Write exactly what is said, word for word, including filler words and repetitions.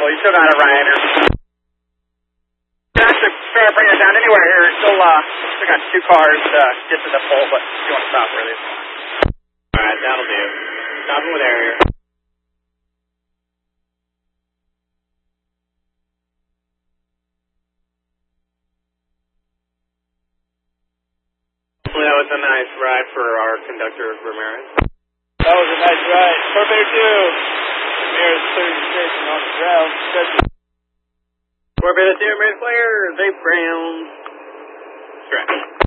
You still got it, Ryder. Actually, try to bring it down anywhere here. Still, uh, still got two cars to get to the pole, but if you want to stop, really. All right, that'll do. Stopping with area. That was a nice ride for our conductor, Ramirez. That was a nice ride. Torpedo two. Ramirez cleared the station off the ground. Torpedo two, Ramirez clear. Dave Brown. Correct.